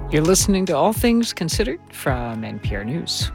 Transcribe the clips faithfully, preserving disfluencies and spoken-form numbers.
You're listening to All Things Considered from N P R News.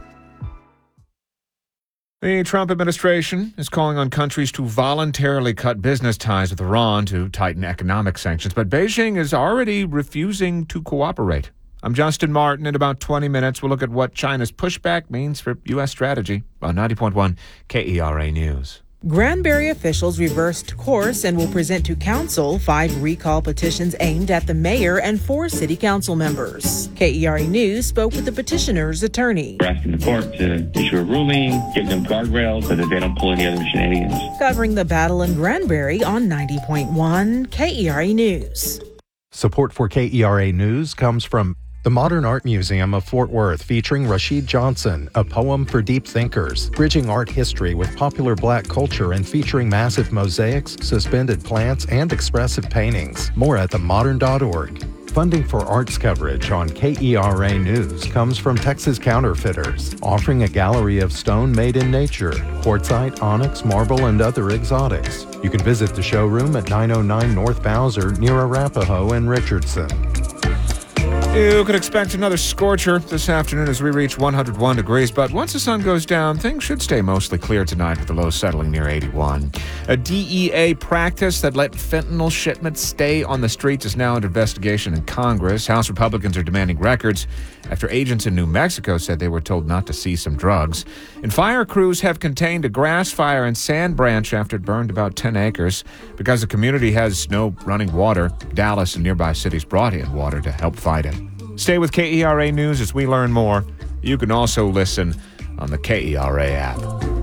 The Trump administration is calling on countries to voluntarily cut business ties with Iran to tighten economic sanctions, but Beijing is already refusing to cooperate. I'm Justin Martin. In about twenty minutes, we'll look at what China's pushback means for U S strategy on ninety point one K E R A News. Granbury officials reversed course and will present to council five recall petitions aimed at the mayor and four city council members. K E R A News spoke with the petitioner's attorney. We're asking the court to issue a ruling, give them guardrails so that they don't pull any other shenanigans. Covering the battle in Granbury on ninety point one K E R A News. Support for K E R A News comes from the Modern Art Museum of Fort Worth, featuring Rashid Johnson, A Poem for Deep Thinkers, bridging art history with popular black culture and featuring massive mosaics, suspended plants, and expressive paintings. More at the modern dot org. Funding for arts coverage on K E R A News comes from Texas Counterfeiters, offering a gallery of stone made in nature, quartzite, onyx, marble, and other exotics. You can visit the showroom at nine oh nine North Bowser near Arapahoe and Richardson. You could expect another scorcher this afternoon as we reach one hundred one degrees, but once the sun goes down, things should stay mostly clear tonight with the low settling near eighty-one. A D E A practice that let fentanyl shipments stay on the streets is now under investigation in Congress. House Republicans are demanding records after agents in New Mexico said they were told not to seize some drugs. And fire crews have contained a grass fire in Sand Branch after it burned about ten acres. Because the community has no running water, Dallas and nearby cities brought in water to help fight it. Stay with K E R A News as we learn more. You can also listen on the K E R A app.